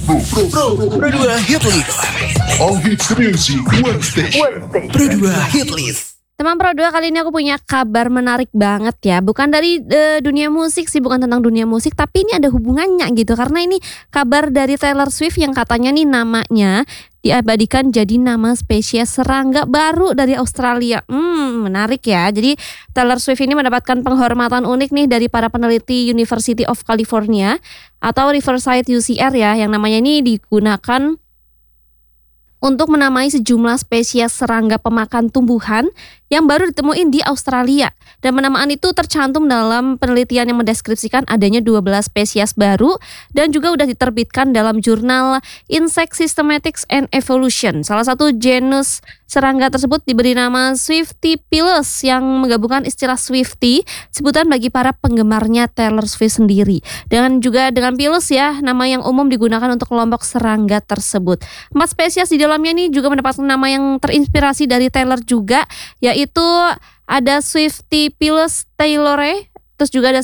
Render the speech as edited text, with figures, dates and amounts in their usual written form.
Pro 2 Hit List. All hits music Wednesday. Pro 2 Hit List. Teman Pro 2, kali ini aku punya kabar menarik banget ya. Bukan dari dunia musik sih, bukan tentang dunia musik, tapi ini ada hubungannya gitu. Karena ini kabar dari Taylor Swift yang katanya nih namanya diabadikan jadi nama spesies serangga baru dari Australia. Menarik ya. Jadi Taylor Swift ini mendapatkan penghormatan unik nih dari para peneliti University of California atau Riverside UCR ya, yang namanya ini digunakan untuk menamai sejumlah spesies serangga pemakan tumbuhan yang baru ditemuin di Australia. Dan penamaan itu tercantum dalam penelitian yang mendeskripsikan adanya 12 spesies baru dan juga udah diterbitkan dalam jurnal Insect Systematics and Evolution. Salah satu genus serangga tersebut diberi nama Swiftypilus yang menggabungkan istilah Swifty, sebutan bagi para penggemarnya Taylor Swift sendiri. Dan juga dengan pilus ya, nama yang umum digunakan untuk kelompok serangga tersebut. 4 spesies di dalamnya ini juga mendapatkan nama yang terinspirasi dari Taylor juga, yaitu ada Swiftypilus taylore, terus juga ada